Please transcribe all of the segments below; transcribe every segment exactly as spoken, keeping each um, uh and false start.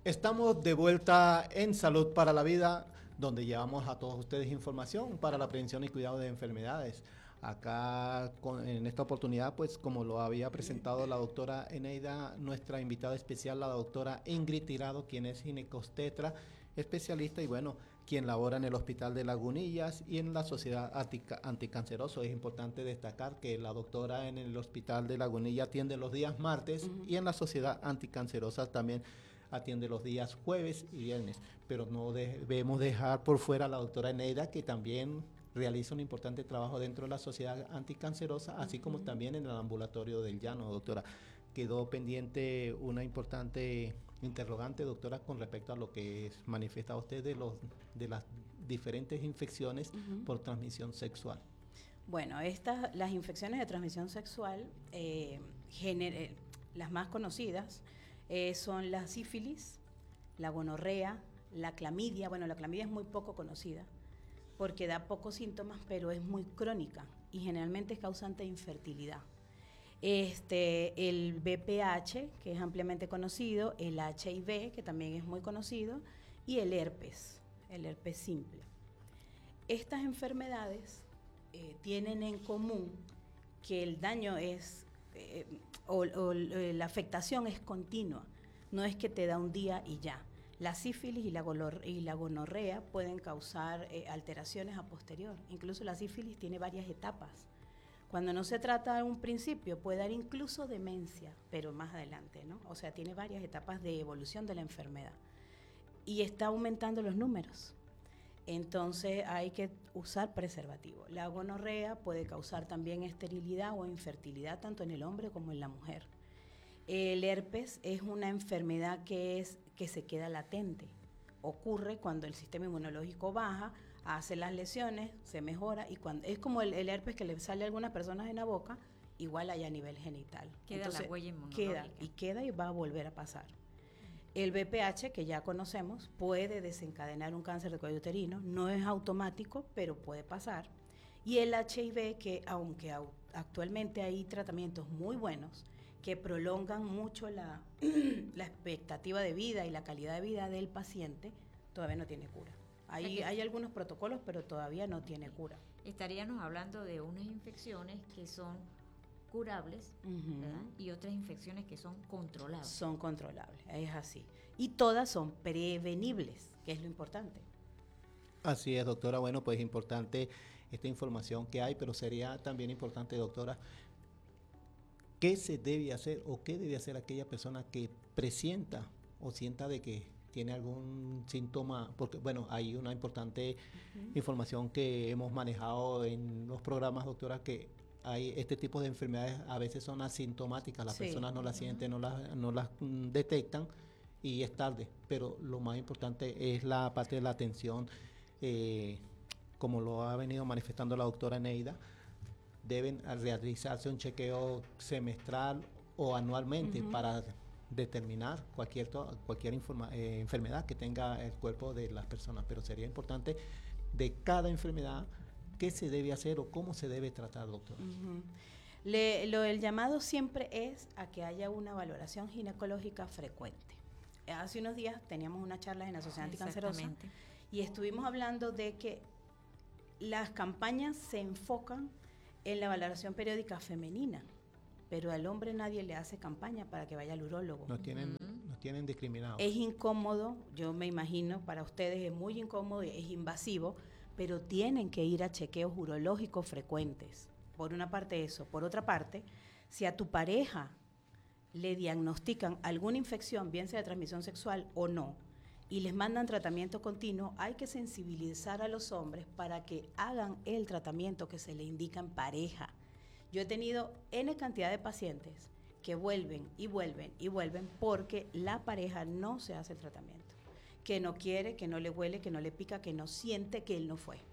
Estamos de vuelta en Salud para la Vida, donde llevamos a todos ustedes información para la prevención y cuidado de enfermedades. Acá, con, en esta oportunidad, pues como lo había presentado la doctora Eneida, nuestra invitada especial, la doctora Ingrid Tirado, quien es ginecostetra, especialista y bueno, quien labora en el Hospital de Lagunillas y en la Sociedad Anticanceroso. Es importante destacar que la doctora en el Hospital de Lagunillas atiende los días martes uh-huh. y en la Sociedad Anticancerosa también atiende los días jueves y viernes, pero no debemos dejar por fuera a la doctora Eneida, que también realiza un importante trabajo dentro de la Sociedad Anticancerosa, así uh-huh. como también en el ambulatorio del Llano, doctora. Quedó pendiente una importante interrogante, doctora, con respecto a lo que es, manifiesta usted de, los, de las diferentes infecciones uh-huh. por transmisión sexual. Bueno, estas, las infecciones de transmisión sexual, eh, gener, las más conocidas, Eh, son la sífilis, la gonorrea, la clamidia. Bueno, la clamidia es muy poco conocida porque da pocos síntomas, pero es muy crónica y generalmente es causante de infertilidad. Este, el V P H, que es ampliamente conocido, el H I V, que también es muy conocido, y el herpes, el herpes simple. Estas enfermedades eh, tienen en común que el daño es... Eh, O, o la afectación es continua, no es que te da un día y ya. La sífilis y la, golor, y la gonorrea pueden causar eh, alteraciones a posterior. Incluso la sífilis tiene varias etapas. Cuando no se trata de un principio, puede dar incluso demencia, pero más adelante, ¿no? O sea, tiene varias etapas de evolución de la enfermedad. Y está aumentando los números. Entonces hay que usar preservativo. La gonorrea puede causar también esterilidad o infertilidad tanto en el hombre como en la mujer. El herpes es una enfermedad que, es, que se queda latente. Ocurre cuando el sistema inmunológico baja, hace las lesiones, se mejora y cuando es como el, el herpes que le sale a algunas personas en la boca, igual hay a nivel genital. Queda Entonces, la huella inmunológica. Queda y queda y va a volver a pasar. El V P H, que ya conocemos, puede desencadenar un cáncer de cuello uterino, no es automático, pero puede pasar. Y el H I V, que aunque actualmente hay tratamientos muy buenos que prolongan mucho la, la expectativa de vida y la calidad de vida del paciente, todavía no tiene cura. Hay, hay algunos protocolos, pero todavía no tiene cura. Estaríamos hablando de unas infecciones que son curables, uh-huh. ¿verdad? Y otras infecciones que son controlables. Son controlables, es así. Y todas son prevenibles, que es lo importante. Así es, doctora. Bueno, pues importante esta información que hay, pero sería también importante, doctora, ¿qué se debe hacer o qué debe hacer aquella persona que presienta o sienta de que tiene algún síntoma? Porque, bueno, hay una importante uh-huh. información que hemos manejado en los programas, doctora, que hay este tipo de enfermedades a veces son asintomáticas, las sí. personas no las sienten, no las, no las mm, detectan y es tarde, pero lo más importante es la parte de la atención, eh, como lo ha venido manifestando la doctora Eneida, deben realizarse un chequeo semestral o anualmente uh-huh. para determinar cualquier, cualquier informa, eh, enfermedad que tenga el cuerpo de las personas, pero sería importante de cada enfermedad qué se debe hacer o cómo se debe tratar, doctor. Uh-huh. Le, lo, el llamado siempre es a que haya una valoración ginecológica frecuente. Hace unos días teníamos una charla en la Sociedad Anticancerosa y estuvimos hablando de que las campañas se enfocan en la valoración periódica femenina, pero al hombre nadie le hace campaña para que vaya al urólogo. Nos tienen, uh-huh. nos tienen discriminados. Es incómodo, yo me imagino, para ustedes es muy incómodo, es invasivo, pero tienen que ir a chequeos urológicos frecuentes. Por una parte eso. Por otra parte, si a tu pareja le diagnostican alguna infección, bien sea de transmisión sexual o no, y les mandan tratamiento continuo, hay que sensibilizar a los hombres para que hagan el tratamiento que se le indica en pareja. Yo he tenido N cantidad de pacientes que vuelven y vuelven y vuelven porque la pareja no se hace el tratamiento. Que no quiere, que no le huele, que no le pica, que no siente que él no fue.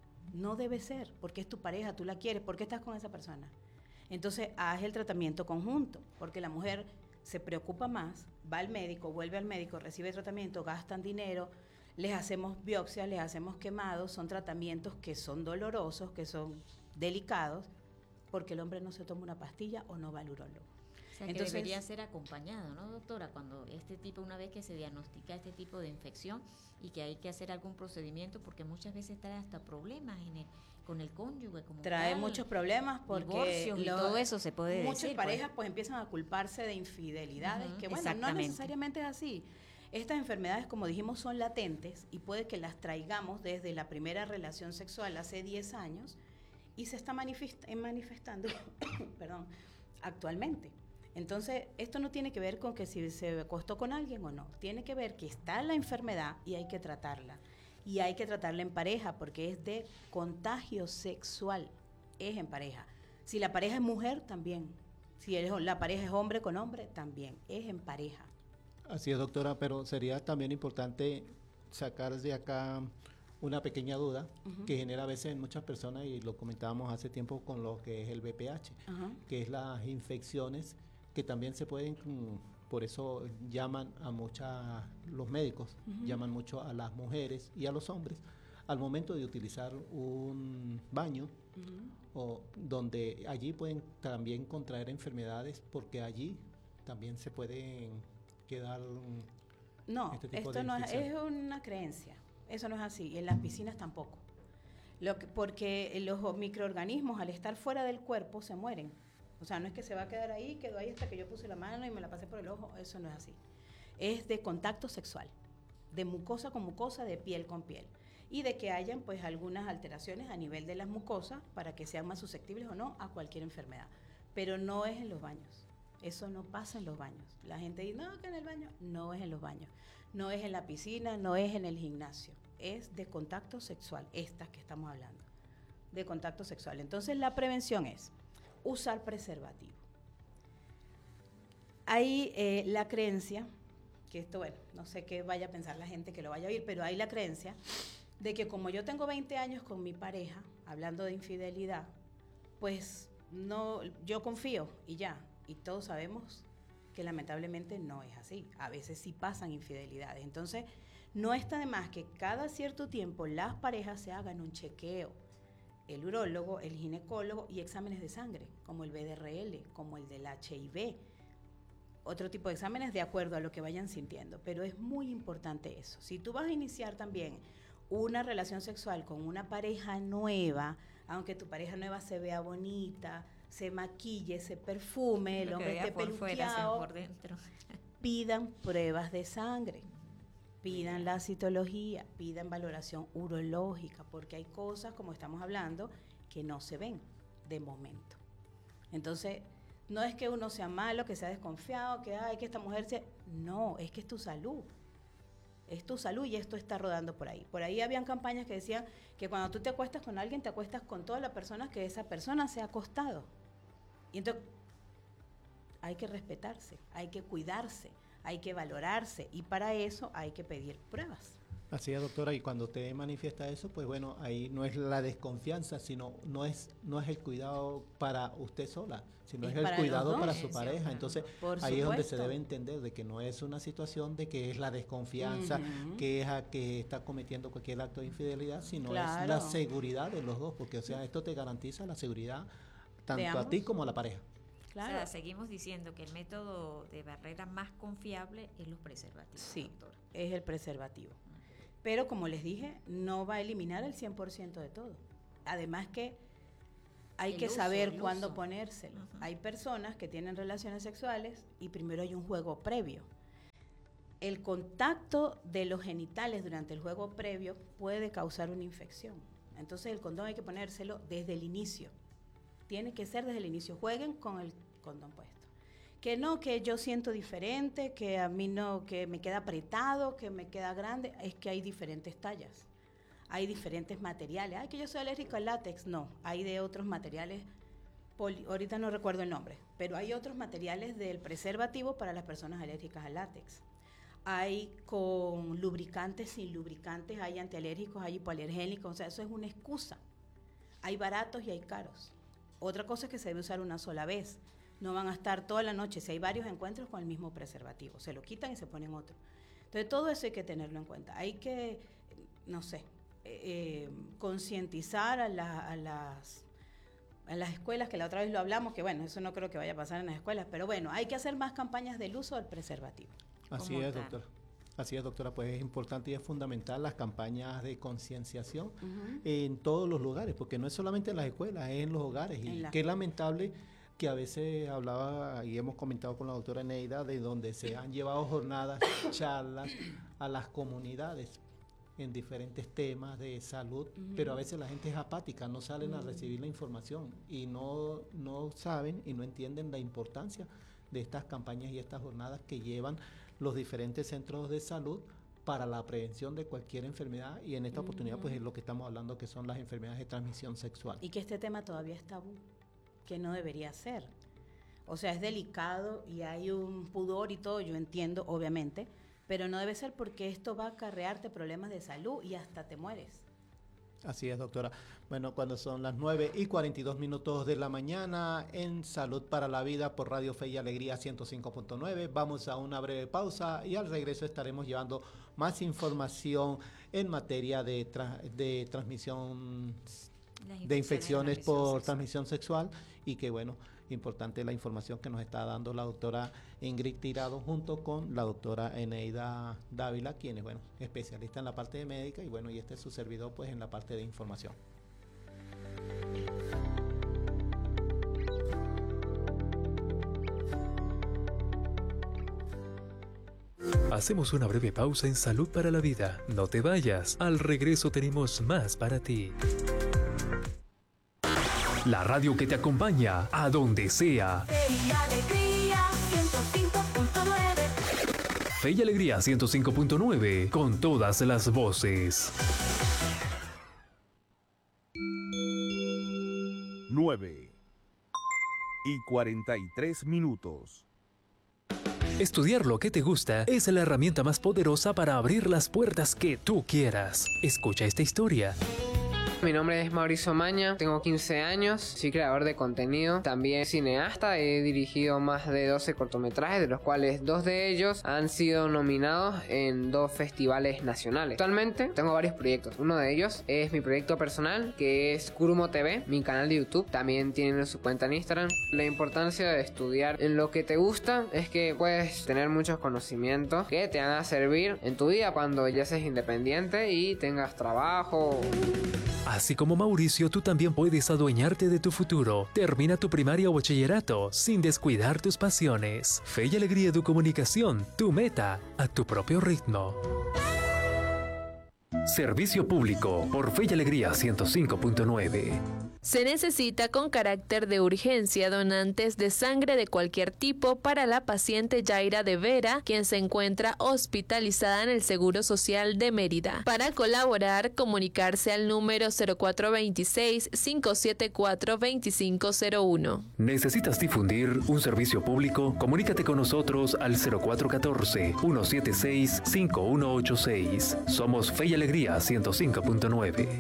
No debe ser, porque es tu pareja, tú la quieres, ¿por qué estás con esa persona? Entonces, haz el tratamiento conjunto, porque la mujer se preocupa más, va al médico, vuelve al médico, recibe tratamiento, gastan dinero, les hacemos biopsias, les hacemos quemados, son tratamientos que son dolorosos, que son delicados, porque el hombre no se toma una pastilla o no va al urólogo. O sea, que Entonces, debería ser acompañado, ¿no, doctora? Cuando este tipo, una vez que se diagnostica este tipo de infección y que hay que hacer algún procedimiento, porque muchas veces trae hasta problemas en el, con el cónyuge. Como trae tal, muchos problemas porque divorcios y lo- todo eso se puede muchas decir. parejas pues. pues empiezan a culparse de infidelidades, Ujú, que bueno, no exactamente. necesariamente es así. Estas enfermedades, como dijimos, son latentes y puede que las traigamos desde la primera relación sexual hace diez años y se está manifest- manifestando perdón, actualmente. Entonces, esto no tiene que ver con que si se acostó con alguien o no, tiene que ver que está la enfermedad y hay que tratarla. Y hay que tratarla en pareja porque es de contagio sexual, es en pareja. Si la pareja es mujer, también. Si el- la pareja es hombre con hombre, también, es en pareja. Así es, doctora, pero sería también importante sacar de acá una pequeña duda Ujú. que genera a veces en muchas personas, y lo comentábamos hace tiempo con lo que es el V P H, Ajá. que es las infecciones que también se pueden, mm, por eso llaman a muchas, los médicos Ujú. llaman mucho a las mujeres y a los hombres al momento de utilizar un baño, Ujú. o donde allí pueden también contraer enfermedades, porque allí también se pueden quedar mm, No, este tipo esto de no es, infecciones. es una creencia. Eso no es así. Y en las piscinas tampoco. Lo que, porque los microorganismos al estar fuera del cuerpo se mueren. O sea, no es que se va a quedar ahí, quedó ahí hasta que yo puse la mano y me la pasé por el ojo. Eso no es así. Es de contacto sexual, de mucosa con mucosa, de piel con piel. Y de que hayan pues algunas alteraciones a nivel de las mucosas para que sean más susceptibles o no a cualquier enfermedad. Pero no es en los baños. Eso no pasa en los baños. La gente dice, no, que en el baño. No es en los baños. No es en la piscina, no es en el gimnasio. Es de contacto sexual, estas que estamos hablando. De contacto sexual. Entonces la prevención es usar preservativo. Hay eh, la creencia, que esto, bueno, no sé qué vaya a pensar la gente que lo vaya a oír, pero hay la creencia de que como yo tengo veinte años con mi pareja, hablando de infidelidad, pues no, yo confío y ya. Y todos sabemos que lamentablemente no es así. A veces sí pasan infidelidades. Entonces, no está de más que cada cierto tiempo las parejas se hagan un chequeo. El urólogo, el ginecólogo y exámenes de sangre, como el B D R L, como el del H I V. Otro tipo de exámenes de acuerdo a lo que vayan sintiendo. Pero es muy importante eso. Si tú vas a iniciar también una relación sexual con una pareja nueva, aunque tu pareja nueva se vea bonita, se maquille, se perfume, el Lo que hombre vea esté por fuera, sea peluqueado, por dentro. pidan pruebas de sangre, pidan la citología, pidan valoración urológica, porque hay cosas, como estamos hablando, que no se ven de momento. Entonces, no es que uno sea malo, que sea desconfiado, que ay, que esta mujer se... No, es que es tu salud. Es tu salud y esto está rodando por ahí. Por ahí habían campañas que decían que cuando tú te acuestas con alguien, te acuestas con todas las personas que esa persona se ha acostado. Y entonces hay que respetarse, hay que cuidarse, hay que valorarse y para eso hay que pedir pruebas. Así es, doctora, y cuando usted manifiesta eso, pues bueno, ahí no es la desconfianza, sino no es no es el cuidado para usted sola, sino Es es, el para cuidado los para dos. su pareja. Entonces, Por ahí es donde se supuesto. debe entender de que no es una situación de que es la desconfianza, Ujú. que es a que está cometiendo cualquier acto de infidelidad, sino Claro. es la seguridad de los dos, porque o sea, esto te garantiza la seguridad tanto a ambos. ti como a la pareja. Claro. O sea, seguimos diciendo que el método de barrera más confiable es los preservativos, Sí, doctora. es el preservativo. Pero como les dije, no va a eliminar el cien por ciento de todo. Además que hay El que uso, saber el cuándo uso. ponérselo. Ujú. Hay personas que tienen relaciones sexuales y primero hay un juego previo. El contacto de los genitales durante el juego previo puede causar una infección. Entonces el condón hay que ponérselo desde el inicio. Tiene que ser desde el inicio. Jueguen con el condón puesto. Que no, que yo siento diferente, que a mí no, que me queda apretado, que me queda grande. Es que hay diferentes tallas. Hay diferentes materiales. Ay, que yo soy alérgico al látex. No, hay de otros materiales. Poli, ahorita no recuerdo el nombre, pero hay otros materiales del preservativo para las personas alérgicas al látex. Hay con lubricantes, sin lubricantes, hay antialérgicos, hay hipoalergénicos. O sea, eso es una excusa. Hay baratos y hay caros. Otra cosa es que se debe usar una sola vez. No van a estar toda la noche, si hay varios encuentros con el mismo preservativo. Se lo quitan y se ponen otro. Entonces, todo eso hay que tenerlo en cuenta. Hay que, no sé, eh, concientizar a, la, a las en las escuelas, que la otra vez lo hablamos, que bueno, eso no creo que vaya a pasar en las escuelas, pero bueno, hay que hacer más campañas del uso del preservativo. Así es, doctora. Así es, doctora, pues es importante y es fundamental las campañas de concienciación uh-huh. en todos los lugares, porque no es solamente en las escuelas, es en los hogares. Y la... qué lamentable que a veces hablaba y hemos comentado con la doctora Eneida de donde se han llevado jornadas, charlas a las comunidades en diferentes temas de salud, uh-huh. pero a veces la gente es apática, no salen uh-huh. a recibir la información y no, no saben y no entienden la importancia de estas campañas y estas jornadas que llevan los diferentes centros de salud para la prevención de cualquier enfermedad, y en esta uh-huh. oportunidad pues es lo que estamos hablando, que son las enfermedades de transmisión sexual. Y que este tema todavía es tabú, que no debería ser. O sea, es delicado y hay un pudor y todo, yo entiendo, obviamente, pero no debe ser, porque esto va a acarrearte problemas de salud y hasta te mueres. Así es, doctora. Bueno, cuando son las nueve y cuarenta y dos minutos de la mañana en Salud para la Vida por Radio Fe y Alegría ciento cinco punto nueve, vamos a una breve pausa y al regreso estaremos llevando más información en materia de, tra- de transmisión de infecciones por transmisión sexual, y que bueno, importante la información que nos está dando la doctora Ingrid Tirado junto con la doctora Eneida Dávila, quien es bueno, especialista en la parte de médica, y bueno, y este es su servidor pues en la parte de información. Hacemos una breve pausa en Salud para la Vida. No te vayas, al regreso tenemos más para ti. La radio que te acompaña a donde sea. Fe y Alegría ciento cinco punto nueve. Fe y Alegría ciento cinco punto nueve, con todas las voces. nueve y cuarenta y tres minutos. Estudiar lo que te gusta es la herramienta más poderosa para abrir las puertas que tú quieras. Escucha esta historia. Mi nombre es Mauricio Maña, tengo quince años, soy creador de contenido, también cineasta, he dirigido más de doce cortometrajes, de los cuales dos de ellos han sido nominados en dos festivales nacionales. Actualmente tengo varios proyectos, uno de ellos es mi proyecto personal, que es Kurumo T V, mi canal de YouTube, también tienen su cuenta en Instagram. La importancia de estudiar en lo que te gusta es que puedes tener muchos conocimientos que te van a servir en tu vida cuando ya seas independiente y tengas trabajo. Así como Mauricio, tú también puedes adueñarte de tu futuro. Termina tu primaria o bachillerato sin descuidar tus pasiones. Fe y Alegría de Comunicación, tu meta, a tu propio ritmo. Servicio público por Fe y Alegría ciento cinco punto nueve. Se necesita con carácter de urgencia donantes de sangre de cualquier tipo para la paciente Yaira de Vera, quien se encuentra hospitalizada en el Seguro Social de Mérida. Para colaborar, comunicarse al número cero cuatro dos seis, cinco siete cuatro, dos cinco cero uno. ¿Necesitas difundir un servicio público? Comunícate con nosotros al cero cuatro uno cuatro, uno siete seis, cinco uno ocho seis. Somos Fe y Alegría ciento cinco punto nueve.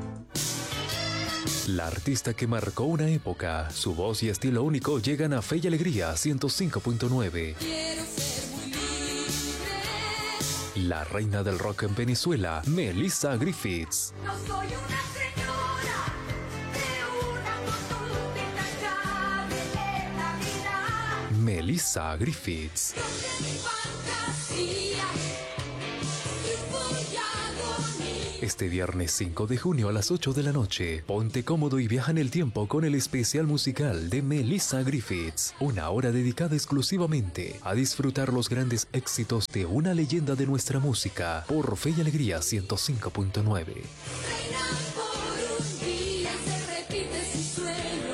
La artista que marcó una época, su voz y estilo único llegan a Fe y Alegría ciento cinco punto nueve. Quiero ser muy libre. La reina del rock en Venezuela, Melissa Griffiths. No soy una señora de una costumbre intachable de la vida. Melissa Griffiths. Donde mi fantasía y voy a agonía. Este viernes cinco de junio a las ocho de la noche, ponte cómodo y viaja en el tiempo con el especial musical de Melissa Griffiths. Una hora dedicada exclusivamente a disfrutar los grandes éxitos de una leyenda de nuestra música por Fe y Alegría ciento cinco punto nueve. Reina por un día, se repite su suelo.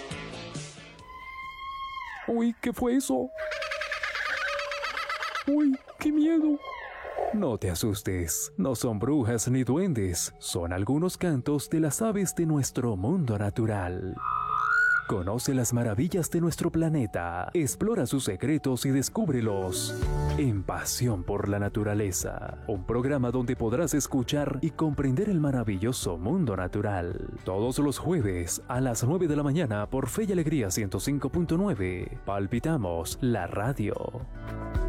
Uy, ¿qué fue eso? Uy, qué miedo. No te asustes, no son brujas ni duendes, son algunos cantos de las aves de nuestro mundo natural. Conoce las maravillas de nuestro planeta, explora sus secretos y descúbrelos en Pasión por la Naturaleza, un programa donde podrás escuchar y comprender el maravilloso mundo natural. Todos los jueves a las nueve de la mañana por Fe y Alegría ciento cinco punto nueve. Palpitamos la radio.